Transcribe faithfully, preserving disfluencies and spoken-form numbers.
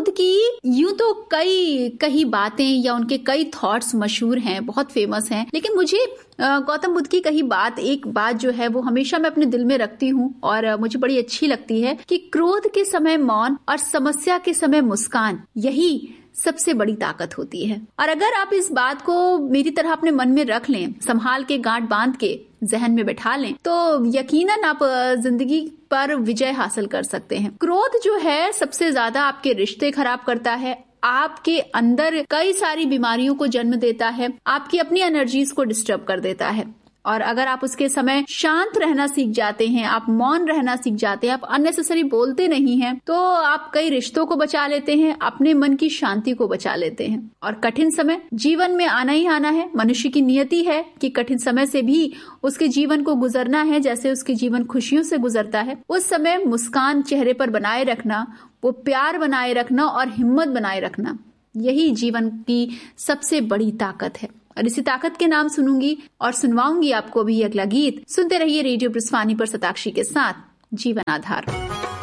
की यूं तो कई कई बातें या उनके कई थॉट्स मशहूर हैं, बहुत फेमस हैं, लेकिन मुझे गौतम बुद्ध की कही बात, एक बात जो है वो हमेशा मैं अपने दिल में रखती हूँ और मुझे बड़ी अच्छी लगती है कि क्रोध के समय मौन और समस्या के समय मुस्कान, यही सबसे बड़ी ताकत होती है। और अगर आप इस बात को मेरी तरह अपने मन में रख लें, संभाल के गांठ बांध के जहन में बैठा लें, तो यकीनन आप जिंदगी पर विजय हासिल कर सकते हैं। क्रोध जो है सबसे ज्यादा आपके रिश्ते खराब करता है, आपके अंदर कई सारी बीमारियों को जन्म देता है, आपकी अपनी एनर्जीज को डिस्टर्ब कर देता है। और अगर आप उसके समय शांत रहना सीख जाते हैं, आप मौन रहना सीख जाते हैं, आप अननेसेसरी बोलते नहीं हैं, तो आप कई रिश्तों को बचा लेते हैं, अपने मन की शांति को बचा लेते हैं। और कठिन समय जीवन में आना ही आना है, मनुष्य की नियति है कि कठिन समय से भी उसके जीवन को गुजरना है जैसे उसके जीवन खुशियों से गुजरता है। उस समय मुस्कान चेहरे पर बनाए रखना, वो प्यार बनाए रखना और हिम्मत बनाए रखना, यही जीवन की सबसे बड़ी ताकत है। और इसी ताकत के नाम सुनूंगी और सुनवाऊंगी आपको भी अगला गीत। सुनते रहिए रेडियो ब्रजवानी पर शताक्षी के साथ जीवन आधार।